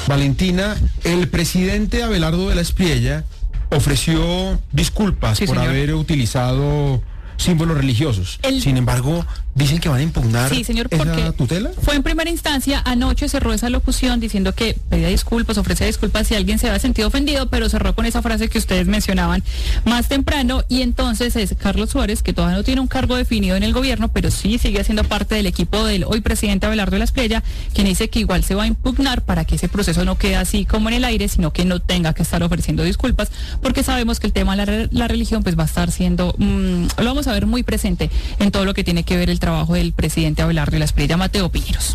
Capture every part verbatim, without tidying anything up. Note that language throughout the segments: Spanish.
Valentina, el presidente Abelardo de la Espriella ofreció disculpas sí, por señor. haber utilizado símbolos religiosos. El... Sin embargo, dicen que van a impugnar sí, señor, esa porque tutela. Fue en primera instancia, anoche cerró esa locución diciendo que pedía disculpas, ofrecía disculpas si alguien se había sentido ofendido, pero cerró con esa frase que ustedes mencionaban más temprano, y entonces es Carlos Suárez, que todavía no tiene un cargo definido en el gobierno, pero sí sigue siendo parte del equipo del hoy presidente Abelardo de la Espriella, quien dice que igual se va a impugnar para que ese proceso no quede así como en el aire, sino que no tenga que estar ofreciendo disculpas, porque sabemos que el tema de la, la religión pues va a estar siendo, mmm, lo vamos a ver muy presente en todo lo que tiene que ver el trabajo del presidente Abelardo de la Espriella. Mateo Piñeros.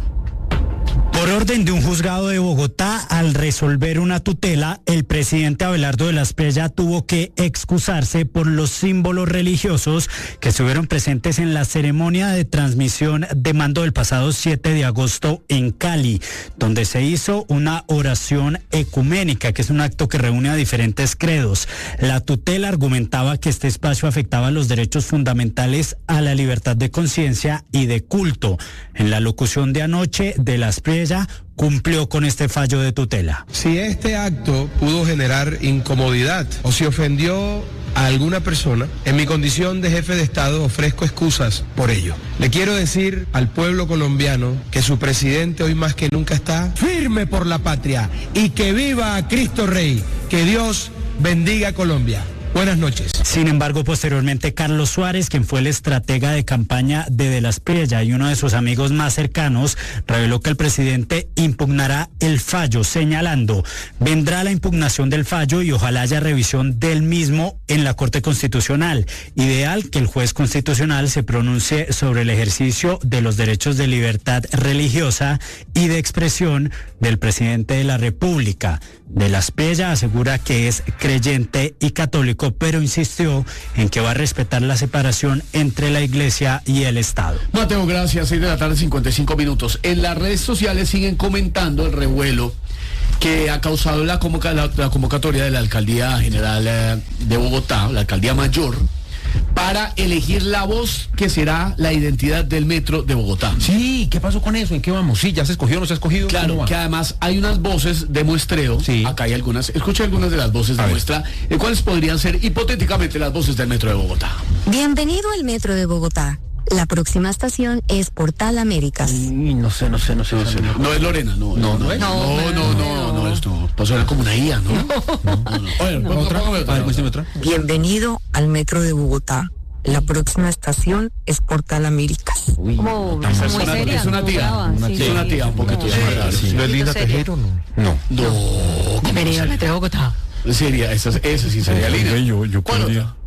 Por orden de un juzgado de Bogotá, al resolver una tutela, el presidente Abelardo de la Espriella tuvo que excusarse por los símbolos religiosos que estuvieron presentes en la ceremonia de transmisión de mando del pasado siete de agosto en Cali, donde se hizo una oración ecuménica, que es un acto que reúne a diferentes credos. La tutela argumentaba que este espacio afectaba los derechos fundamentales a la libertad de conciencia y de culto. En la locución de anoche de la Espriella cumplió con este fallo de tutela. Si este acto pudo generar incomodidad o si ofendió a alguna persona, en mi condición de jefe de Estado ofrezco excusas por ello. Le quiero decir al pueblo colombiano que su presidente hoy más que nunca está firme por la patria y que viva Cristo Rey. Que Dios bendiga a Colombia. Buenas noches. Sin embargo, posteriormente, Carlos Suárez, quien fue el estratega de campaña de De la Espriella y uno de sus amigos más cercanos, reveló que el presidente impugnará el fallo, señalando: vendrá la impugnación del fallo y ojalá haya revisión del mismo en la Corte Constitucional. Ideal que el juez constitucional se pronuncie sobre el ejercicio de los derechos de libertad religiosa y de expresión del presidente de la República. De la Espriella asegura que es creyente y católico, pero insistió en que va a respetar la separación entre la Iglesia y el Estado. Mateo, gracias. seis de la tarde, cincuenta y cinco minutos. En las redes sociales siguen comentando el revuelo que ha causado la, convoca, la, la convocatoria de la Alcaldía General eh, de Bogotá, la Alcaldía Mayor, para elegir la voz que será la identidad del metro de Bogotá. Sí, ¿qué pasó con eso? ¿En qué vamos? Sí, ¿ya se escogió o no se ha escogido? Claro, que además hay unas voces de muestreo. Sí. Acá hay algunas. Escucha algunas de las voces de muestra, eh, cuáles podrían ser hipotéticamente las voces del metro de Bogotá. Bienvenido al metro de Bogotá. La próxima estación es Portal Américas. Mm, no sé, no sé, no sé. No, sé, no, no es Lorena, no. No, no, no es. No, no, no, no, no, no es no. Pasó era como una I A, ¿no? No, no, no. Oye, ¿Otra? otra, A ver, muéstrame otra. Bienvenido al metro de Bogotá. La próxima estación es Portal Américas. Uy, Como, no, como es muy una- seria, es una como tía, brava, una sí, es sí. una tía un poquito No, seria, sí, sí. ¿No es Lina Tejero, no? No. No, ¿cómo Bienvenido al sería? metro de Bogotá. Sería, esa, esa sí sería Lina. Yo, yo ¿Cuál podría. otra?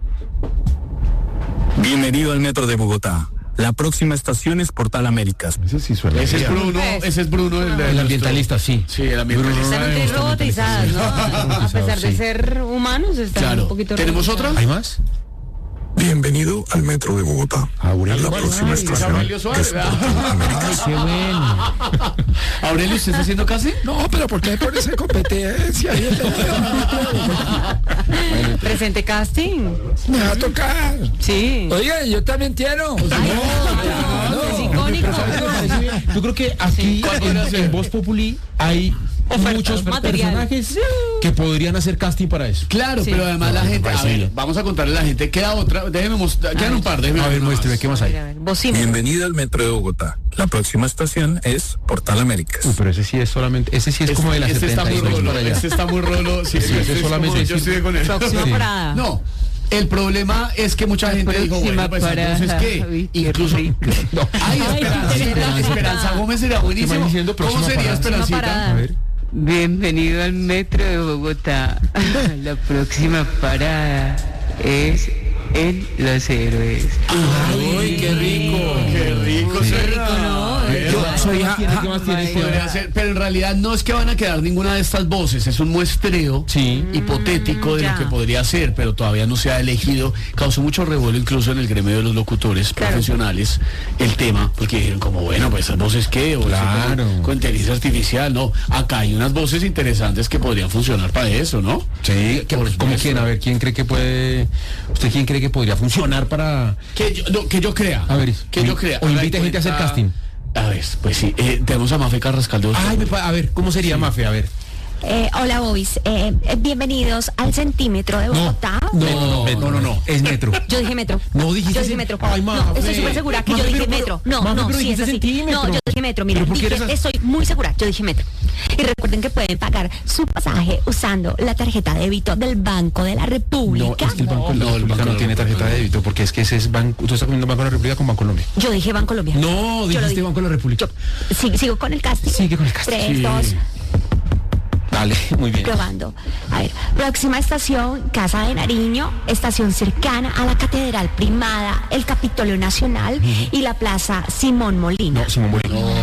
Bienvenido al metro de Bogotá. La próxima estación es Portal Américas. Ese sí suena. Ese es bien. Bruno, ese es Bruno, el, de El ambientalista, sí. Sí, el ambientalista. Están muy robotizadas, ¿no? A pesar de Sí. ser humanos, están Claro. un poquito ¿Tenemos robotizadas. otra? ¿Hay más? Bienvenido al metro de Bogotá. Aurelio. La próxima Ay, estación Aurelio Suárez, es Portal Américas. Qué bueno. Aurelio, ¿usted está haciendo casi? No, pero ¿por qué por esa competencia? Presente casting. Me va a tocar. Sí. Oiga, yo también quiero. Ay, no, es icónico. Yo creo que aquí ¿Cuál en, podría ser? en Voz Populi hay muchos material. personajes que podrían hacer casting para eso. Claro, Sí. pero además la gente, a parece ver, bien. vamos a contarle a la gente, queda otra, déjeme mostrar, quedan un par, déjeme A ver, una muéstrame, más. ¿qué más A hay? ver, a ver, bocina. Bienvenido al metro de Bogotá. La próxima estación es Portal Américas. Uy, pero ese sí es solamente, ese sí es como de la Este está setenta muy y dos rolo, para allá. este está muy rolo, sí, Sí, este ese es solamente como- es- yo estoy con él. Próxima Sí. parada. No, el problema es que mucha gente dijo, bueno, pues parada. entonces qué, Uy, qué incluso, rico. no, ay, Ay, Esperanza, Esperanza. Esperanza Gómez sería ¿Qué buenísimo. van diciendo? ¿Cómo Próxima sería parada. Próxima Esperancita? parada. A ver. Bienvenido al metro de Bogotá. La próxima parada es en Los Héroes. Uy, qué rico, qué rico, Qué suena. rico, ¿no? Yo soy ¿Qué más tiene? ¿Qué más tiene? Podría ser, pero en realidad no es que van a quedar ninguna de estas voces, es un muestreo Sí. hipotético de ya. lo que podría ser, pero todavía no se ha elegido. Causó mucho revuelo incluso en el gremio de los locutores Claro. profesionales el tema, porque dijeron como, bueno, pues esas voces qué, o eso Claro. con, con inteligencia artificial, no, acá hay unas voces interesantes que podrían funcionar para eso, ¿no? Sí, que- Por ¿cómo supuesto. quién? A ver, ¿quién cree que puede, usted quién cree que podría funcionar para, Que yo, no, que yo crea. a ver, que yo crea. o invite gente a hacer casting? A ver, pues sí, eh, tenemos a Mafe Carrascal de Voz Ay, Populi. me pa- a ver, ¿cómo sería Mafe? A ver. Eh, hola, Bobis. Eh, eh, bienvenidos al centímetro de Bogotá. No, no, no, no, no, no, es metro. Yo dije metro. No dijiste Yo dije cen- metro. Ay, no, Mafe. estoy súper segura que Mafe, yo dije pero- metro. No, Mafe, no, pero sí, es dijiste así. centímetro. No, yo dije metro. Mira, ¿Pero por qué dije, eres así? estoy muy segura. Yo dije metro. Y recuerden que pueden pagar su pasaje usando la tarjeta de débito del Banco de la No, República. es que el Banco de la No, el República Banco no de tiene la tarjeta de débito, porque es que ese es banco, tú estás comiendo Banco de la República con Bancolombia. Yo dije Banco Colombia. No, Yo lo dijiste dije. Banco de la República. Sigo, sigo con el casting. Sigue con el casting. Tres, Sí. dos, Dale, muy bien. probando. A ver, próxima estación, Casa de Nariño, estación cercana a la Catedral Primada, el Capitolio Nacional y la Plaza Simón Molina. No, Simón Bolívar.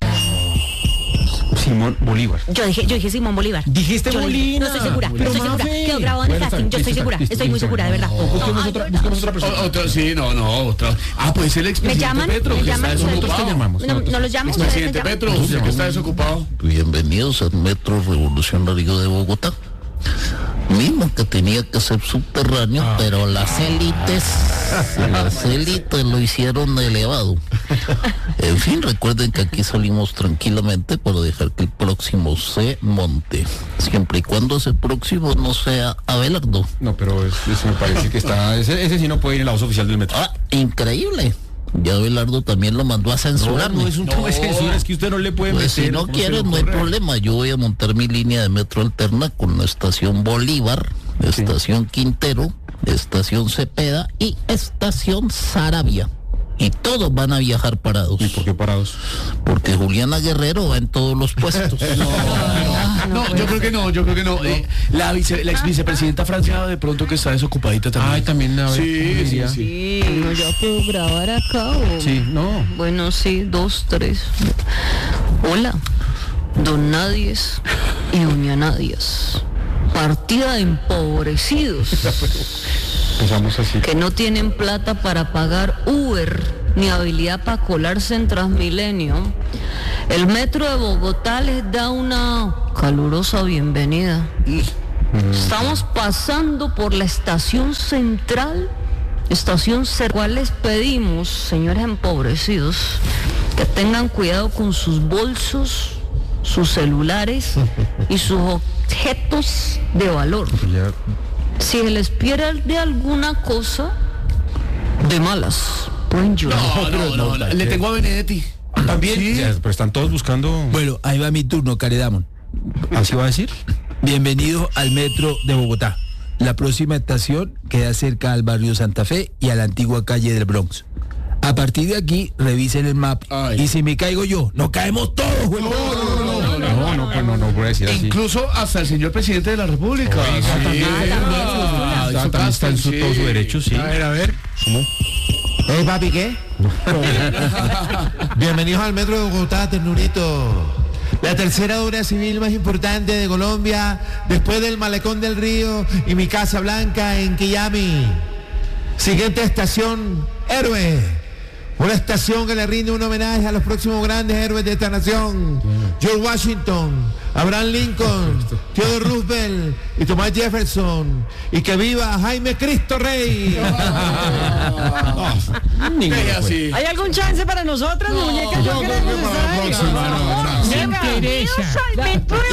Simón Bolívar. Yo dije, yo dije Simón Bolívar. Dijiste Yo lo dije. Molina. No estoy segura, Pero, no estoy segura. Mafe. Quedó grabado en el Bueno, está casting. bien, Yo estoy listo, segura, listo, estoy muy listo, segura, de verdad. no, busquemos Ay, otra- no, busquemos no. otra persona. O- otra- sí, no, no, otra. Ah, puede ser el ¿Me expresidente llaman? Petro, ¿Me que llaman? está ¿Nosotros desocupado. te llamamos. No, no los llamo. ustedes me Expresidente llaman. Petro, usted que está desocupado. Bienvenidos al Metro Revolucionario de Bogotá. Mismo que tenía que ser subterráneo, Ah. pero las élites, las élites lo hicieron elevado. En fin, recuerden que aquí salimos tranquilamente para dejar que el próximo se monte. Siempre y cuando ese próximo no sea Abelardo. No, pero es- ese me parece que está. Ese, ese sí no puede ir en la voz oficial del metro. Ah, increíble. Ya Abelardo también lo mandó a censurarme. No es un tema de censura, es que usted no le puede Pues meter. si no ¿cómo se quiere, le no hay ocurre? problema. Yo voy a montar mi línea de metro alterna con la estación Bolívar, estación Quintero, estación Cepeda y estación Saravia. Y todos van a viajar parados. ¿Y por qué parados? Porque Juliana Guerrero va en todos los puestos. No, yo creo que no, yo creo que no. Eh, la, vice, la ex vicepresidenta Francia de pronto que está desocupadita también. Ay, también, a ver, ¿cómo Sí, sí, diría? sí. Sí, no, ya puedo grabar acá o... Sí, no. Bueno, sí, dos, tres. Hola, don Nadies y doña Nadies. Partida de empobrecidos Empezamos así. que no tienen plata para pagar Uber ni habilidad para colarse en Transmilenio. El metro de Bogotá les da una calurosa bienvenida. Estamos pasando por la estación central, estación central. Les pedimos, señores empobrecidos, que tengan cuidado con sus bolsos, sus celulares y sus objetos de valor. Ya- Si se les pierde alguna cosa, de malas, pueden llorar. No, no, no, no, le tengo a Benedetti. También. Sí. Ya, pero están todos buscando. Bueno, ahí va mi turno, Caredamon. ¿Así va a decir? Bienvenido al metro de Bogotá. La próxima estación queda cerca al barrio Santa Fe y a la antigua calle del Bronx. A partir de aquí, revisen el mapa. Ay. Y si me caigo yo, nos caemos todos, güey. No, no, pues no, no puede decir así. Incluso hasta el señor presidente de la República. Oiga, Sí. también. Ah, Está- hizo también está en su- casting, todo su derecho, sí. A ver, a ver. Hey, papi, ¿qué? Bienvenidos al metro de Bogotá, ternurito. La tercera obra civil más importante de Colombia, después del Malecón del Río y mi Casa Blanca en Quillami. Siguiente estación, Héroe. Una estación que le rinde un homenaje a los próximos grandes héroes de esta nación. George Washington, Abraham Lincoln, Theodore Roosevelt y Thomas Jefferson. Y que viva Jaime Cristo Rey. Deje así. ¿Hay algún chance para nosotras, muñecas? Yo creo que para la próxima, no, no. Bienvenidos al metro de